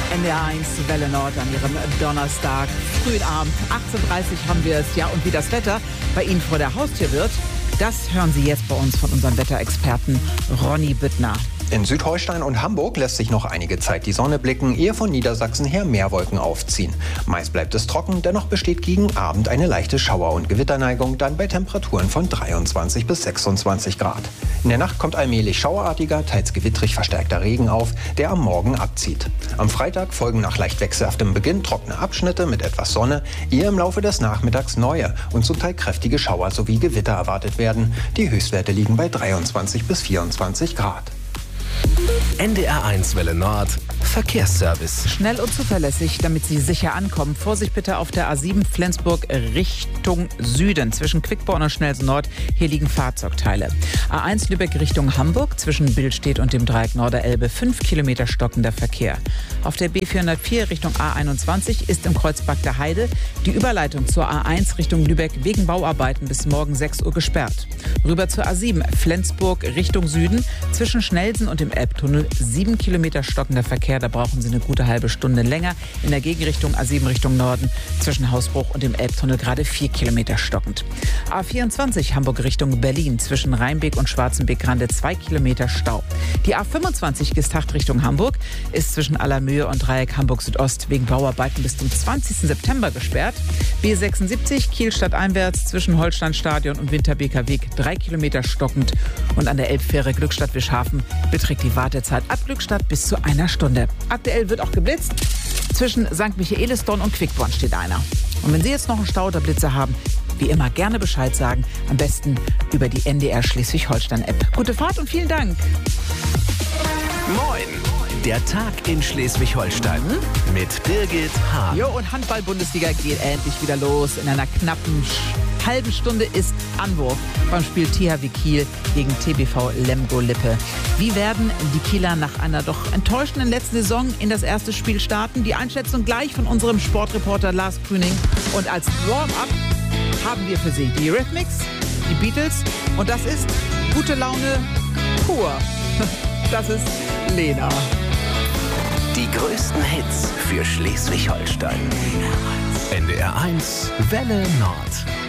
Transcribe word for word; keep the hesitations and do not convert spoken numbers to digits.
N D R eins Welle Nord an Ihrem Donnerstag, frühen Abend, achtzehn Uhr dreißig haben wir es. Ja, und wie das Wetter bei Ihnen vor der Haustür wird, das hören Sie jetzt bei uns von unserem Wetterexperten Ronny Büttner. In Südholstein und Hamburg lässt sich noch einige Zeit die Sonne blicken, ehe von Niedersachsen her mehr Wolken aufziehen. Meist bleibt es trocken, dennoch besteht gegen Abend eine leichte Schauer- und Gewitterneigung, dann bei Temperaturen von dreiundzwanzig bis sechsundzwanzig Grad. In der Nacht kommt allmählich schauerartiger, teils gewittrig verstärkter Regen auf, der am Morgen abzieht. Am Freitag folgen nach leicht wechselhaftem Beginn trockene Abschnitte mit etwas Sonne, ehe im Laufe des Nachmittags neue und zum Teil kräftige Schauer sowie Gewitter erwartet werden. Die Höchstwerte liegen bei dreiundzwanzig bis vierundzwanzig Grad. N D R eins Welle Nord Verkehrsservice. Schnell und zuverlässig, damit Sie sicher ankommen. Vorsicht bitte auf der A sieben Flensburg Richtung Süden. Zwischen Quickborn und Schnelsen Nord. Hier liegen Fahrzeugteile. A eins Lübeck Richtung Hamburg. Zwischen Billstedt und dem Dreieck Norderelbe. fünf Kilometer stockender Verkehr. Auf der B vierhundertvier Richtung A einundzwanzig ist im Kreuz Bagda Heide die Überleitung zur A eins Richtung Lübeck wegen Bauarbeiten bis morgen sechs Uhr gesperrt. Rüber zur A sieben Flensburg Richtung Süden. Zwischen Schnelsen und dem Elbtunnel sieben Kilometer stockender Verkehr. Da brauchen Sie eine gute halbe Stunde länger. In der Gegenrichtung A sieben Richtung Norden zwischen Hausbruch und dem Elbtunnel gerade vier Kilometer stockend. A vierundzwanzig Hamburg Richtung Berlin zwischen Rheinbeek und Schwarzenbeek-Grande zwei Kilometer Stau. Die A fünfundzwanzig Gestacht Richtung Hamburg ist zwischen Allermöhe und Dreieck Hamburg Südost wegen Bauarbeiten bis zum zwanzigsten September gesperrt. B sechsundsiebzig Kiel stadteinwärts zwischen Holsteinstadion und Winterbeker Weg drei Kilometer stockend. Und an der Elbfähre Glückstadt-Wischhafen beträgt die Wartezeit ab Glückstadt bis zu einer Stunde. Aktuell wird auch geblitzt. Zwischen Sankt Michaelisdorn und Quickborn steht einer. Und wenn Sie jetzt noch einen Stau oder Blitze haben, wie immer gerne Bescheid sagen. Am besten über die N D R Schleswig-Holstein-App. Gute Fahrt und vielen Dank. Moin! Der Tag in Schleswig-Holstein mit Birgit Hahn. Jo, und Handball-Bundesliga geht endlich wieder los. In einer knappen sch- halben Stunde ist Anwurf beim Spiel T H W Kiel gegen T B V Lemgo-Lippe. Wie werden die Kieler nach einer doch enttäuschenden letzten Saison in das erste Spiel starten? Die Einschätzung gleich von unserem Sportreporter Lars Grüning. Und als Warm-up haben wir für Sie die Eurythmics, die Beatles und das ist gute Laune pur. Das ist Lena. Die größten Hits für Schleswig-Holstein. N D R eins Welle Nord.